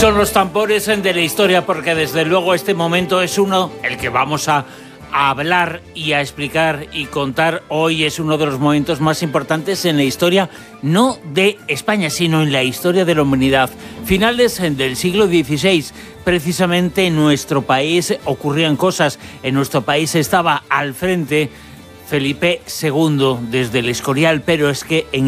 Son los tambores de la historia, porque desde luego este momento es el que vamos a hablar y a explicar y contar hoy. Es uno de los momentos más importantes en la historia, no de España, sino en la historia de la humanidad. Finales del siglo XVI, precisamente en nuestro país ocurrían cosas. En nuestro país estaba al frente Felipe II desde el Escorial, pero es que en